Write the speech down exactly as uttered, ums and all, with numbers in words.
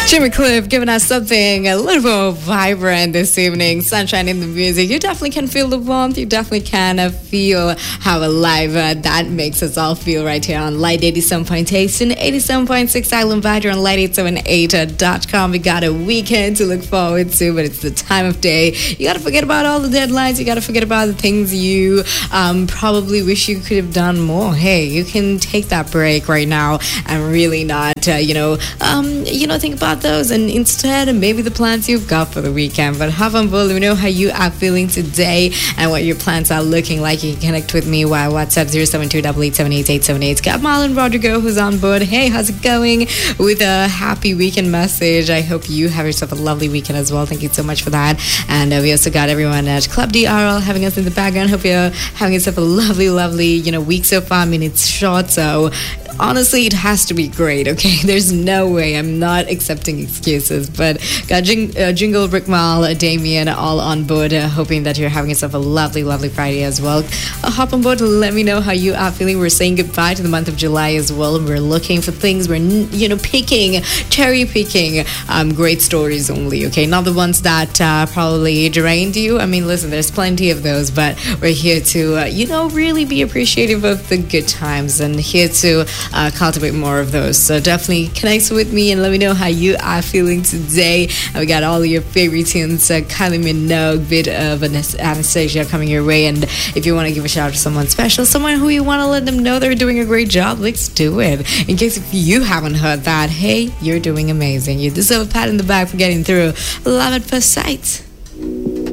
Jimmy Cliff giving us something a little more vibrant this evening. Sunshine in the music. You definitely can feel the warmth. You definitely can uh, feel how alive uh, that makes us all feel right here on Light eighty-seven point eight and eighty-seven point six Island Vider on light eight seven eight dot com. We got a weekend to look forward to, but it's the time of day. You got to forget about all the deadlines. You got to forget about the things you um, probably wish you could have done more. Hey, you can take that break right now and really not, uh, you know, um, you know, think about those and instead maybe the plans you've got for the weekend. But hop on board, let me know how you are feeling today and what your plans are looking like. You can connect with me via WhatsApp zero seven two eight eight seven eight eight seven eight. Got Marlon Rodrigo who's on board. Hey, how's it going? With a happy weekend message. I hope you have yourself a lovely weekend as well. Thank you so much for that. And uh, we also got everyone at Club D R L having us in the background. Hope you're having yourself a lovely, lovely, you know, week so far. I mean, it's short, so honestly, it has to be great, okay? There's no way. I'm not accepting excuses. But got Jing, uh, Jingle, Rick Mal, uh, Damien all on board, uh, hoping that you're having yourself a lovely, lovely Friday as well. Uh, hop on board and let me know how you are feeling. We're saying goodbye to the month of July as well. We're looking for things. We're, you know, picking, cherry picking um, great stories only, okay? Not the ones that uh, probably drained you. I mean, listen, there's plenty of those, but we're here to, uh, you know, really be appreciative of the good times and here to Uh, cultivate more of those. So definitely connect with me and let me know how you are feeling today. And we got all your favorite tunes, uh, Kylie Minogue, bit of Anastasia coming your way. And if you want to give a shout out to someone special, someone who you want to let them know they're doing a great job, let's do it. In case if you haven't heard that, hey, you're doing amazing. You deserve a pat in the back for getting through. Love at first sight.